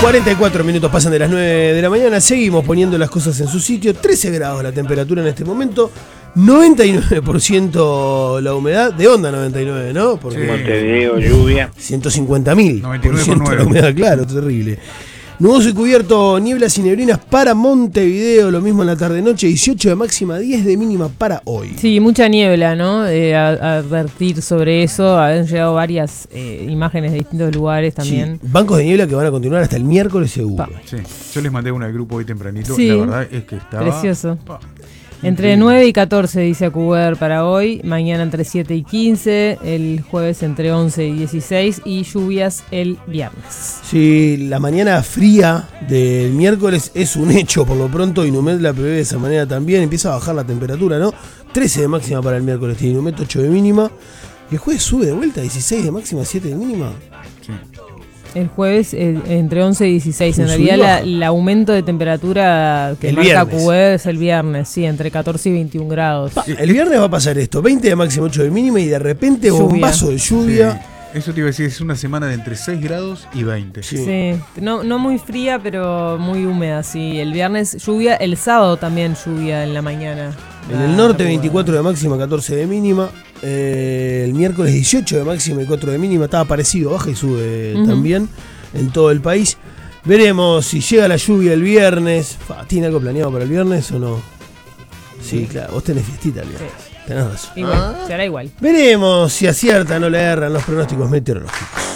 44 minutos pasan de las 9 de la mañana. Seguimos poniendo las cosas en su sitio. 13 grados la temperatura en este momento. 99% la humedad. De onda 99, ¿no? Porque Montevideo, lluvia. 150.000% la humedad, claro, terrible. Nuboso y cubierto, nieblas y neblinas para Montevideo, lo mismo en la tarde-noche, 18 de máxima, 10 de mínima para hoy. Sí, mucha niebla, ¿no? Advertir sobre eso, han llegado varias imágenes de distintos lugares también. Sí, bancos de niebla que van a continuar hasta el miércoles seguro. Sí, yo les mandé una al grupo hoy tempranito, sí, la verdad es que estaba... Precioso. Entre 9 y 14 dice Acuber para hoy, mañana entre 7 y 15, el jueves entre 11 y 16 y lluvias el viernes. Sí, la mañana fría del miércoles es un hecho por lo pronto, Inumet la prevé de esa manera también, empieza a bajar la temperatura, ¿no? 13 de máxima para el miércoles, tiene Inumet 8 de mínima, y el jueves sube de vuelta, 16 de máxima, 7 de mínima. Sí. El jueves entre 11 y 16. En realidad el aumento de temperatura que marca Acuber es el viernes, sí, entre 14 y 21 grados. El viernes va a pasar esto, 20 de máxima, 8 de mínima y de repente bombazo de lluvia. Sí. Eso te iba a decir, es una semana de entre 6 grados y 20. Sí. No muy fría, pero muy húmeda, sí. El viernes lluvia, el sábado también lluvia en la mañana. En el norte 24 de máxima, 14 de mínima. El miércoles 18 de máxima y 4 de mínima. Estaba parecido, baja y sube también en todo el país. Veremos si llega la lluvia el viernes. ¿Tiene algo planeado para el viernes o no? Sí, claro, vos tenés fiestita el viernes. Sí. Tenés razón. Igual, será igual. Veremos si aciertan o le erran los pronósticos meteorológicos.